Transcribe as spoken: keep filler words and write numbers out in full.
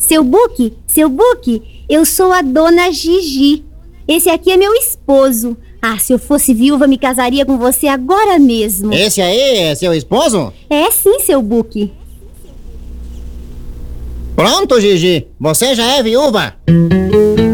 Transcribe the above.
Seu Buque, seu Buque, eu sou a dona Gigi. Esse aqui é meu esposo. Ah, se eu fosse viúva, me casaria com você agora mesmo. Esse aí é seu esposo? É sim, seu Buque. Pronto, Gigi, você já é viúva.